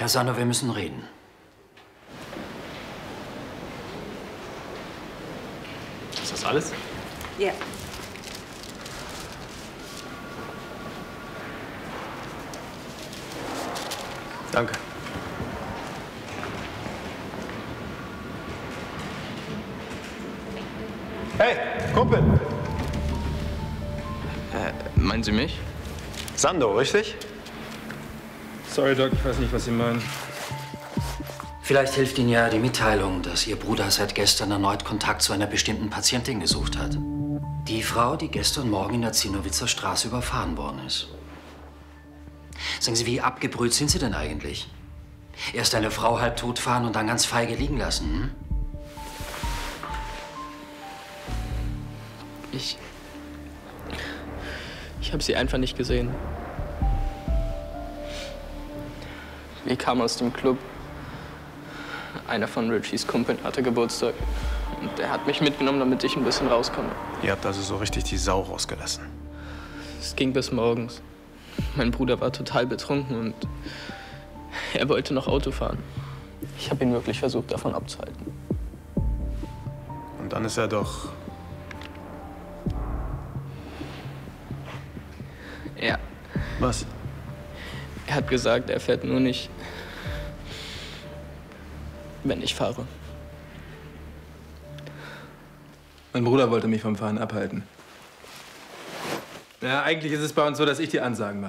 Herr Sandow, wir müssen reden. Ist das alles? Ja. Danke. Hey, Kumpel! Meinen Sie mich? Sandow, richtig? Sorry, Doc, ich weiß nicht, was Sie meinen. Vielleicht hilft Ihnen ja die Mitteilung, dass Ihr Bruder seit gestern erneut Kontakt zu einer bestimmten Patientin gesucht hat. Die Frau, die gestern Morgen in der Zinnowitzer Straße überfahren worden ist. Sagen Sie, wie abgebrüht sind Sie denn eigentlich? Erst eine Frau halb tot fahren und dann ganz feige liegen lassen, hm? Ich habe sie einfach nicht gesehen. Wir kamen aus dem Club. Einer von Richies Kumpeln hatte Geburtstag. Und er hat mich mitgenommen, damit ich ein bisschen rauskomme. Ihr habt also so richtig die Sau rausgelassen. Es ging bis morgens. Mein Bruder war total betrunken und er wollte noch Auto fahren. Ich habe ihn wirklich versucht, davon abzuhalten. Und dann ist er doch... Ja. Was? Er hat gesagt, er fährt nur nicht, wenn ich fahre. Mein Bruder wollte mich vom Fahren abhalten. Ja, eigentlich ist es bei uns so, dass ich die Ansagen mache.